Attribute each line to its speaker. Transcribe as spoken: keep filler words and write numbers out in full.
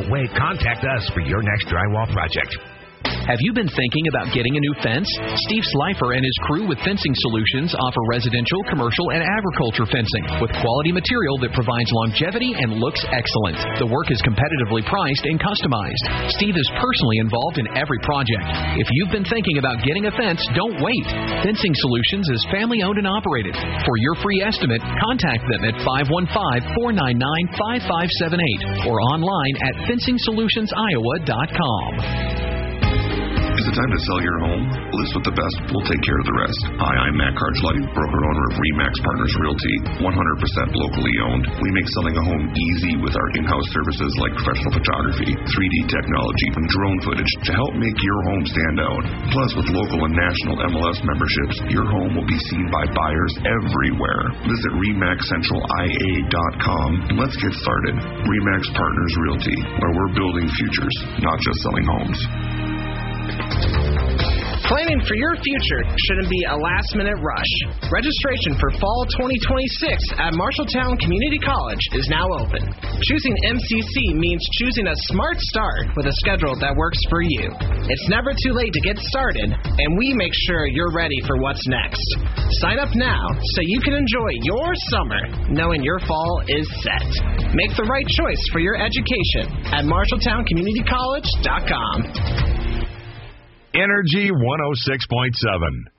Speaker 1: way, contact us for your next drywall project.
Speaker 2: Have you been thinking about getting a new fence? Steve Slifer and his crew with Fencing Solutions offer residential, commercial, and agriculture fencing with quality material that provides longevity and looks excellent. The work is competitively priced and customized. Steve is personally involved in every project. If you've been thinking about getting a fence, don't wait. Fencing Solutions is family-owned and operated. For your free estimate, contact them at five one five, four nine nine, five five seven eight or online at fencing solutions iowa dot com.
Speaker 3: Is it time to sell your home? List with the best. We'll take care of the rest. Hi, I'm Matt Cargelotti, broker-owner of RE/MAX Partners Realty, one hundred percent locally owned. We make selling a home easy with our in-house services like professional photography, three D technology, and drone footage to help make your home stand out. Plus, with local and national M L S memberships, your home will be seen by buyers everywhere. Visit R E max central I A dot com and let's get started. RE/MAX Partners Realty, where we're building futures, not just selling homes.
Speaker 4: Planning for your future shouldn't be a last-minute rush. Registration for Fall twenty twenty-six at Marshalltown Community College is now open. Choosing M C C means choosing a smart start with a schedule that works for you. It's never too late to get started, and we make sure you're ready for what's next. Sign up now so you can enjoy your summer knowing your fall is set. Make the right choice for your education at Marshalltown Community College dot com.
Speaker 5: Energy one oh six point seven.